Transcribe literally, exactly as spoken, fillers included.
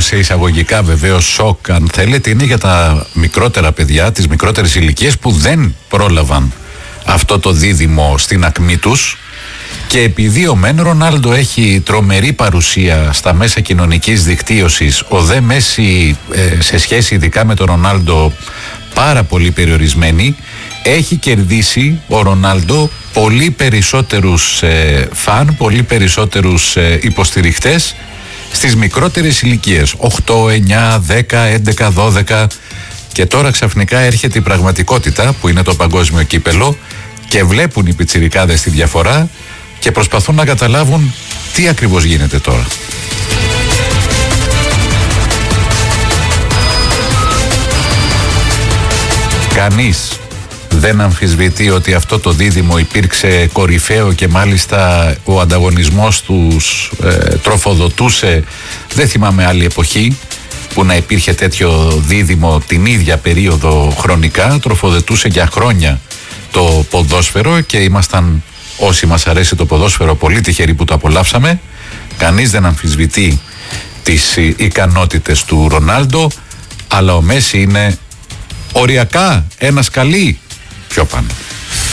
σε εισαγωγικά βεβαίως σοκ αν θέλετε, είναι για τα μικρότερα παιδιά, τις μικρότερες ηλικίες που δεν πρόλαβαν αυτό το δίδυμο στην ακμή τους. Και επειδή ο Μεν Ρονάλντο έχει τρομερή παρουσία στα μέσα κοινωνικής δικτύωσης, ο δε Μέση ε, σε σχέση ειδικά με τον Ρονάλντο πάρα πολύ περιορισμένη, έχει κερδίσει ο Ρονάλντο πολύ περισσότερους ε, φαν, πολύ περισσότερους ε, υποστηριχτές στις μικρότερες ηλικίες, οκτώ, εννιά, δέκα, έντεκα, δώδεκα, και τώρα ξαφνικά έρχεται η πραγματικότητα που είναι το παγκόσμιο κύπελο και βλέπουν οι πιτσιρικάδες τη διαφορά και προσπαθούν να καταλάβουν τι ακριβώς γίνεται τώρα. Κανείς δεν αμφισβητεί ότι αυτό το δίδυμο υπήρξε κορυφαίο και μάλιστα ο ανταγωνισμός τους ε, τροφοδοτούσε. Δεν θυμάμαι άλλη εποχή που να υπήρχε τέτοιο δίδυμο την ίδια περίοδο χρονικά. Τροφοδοτούσε για χρόνια το ποδόσφαιρο και ήμασταν, όσοι μας αρέσει το ποδόσφαιρο, πολύ τυχεροί που το απολαύσαμε. Κανείς δεν αμφισβητεί τις ικανότητες του Ρονάλντο, αλλά ο Μέση είναι οριακά ένα σκαλί πιο πάνω.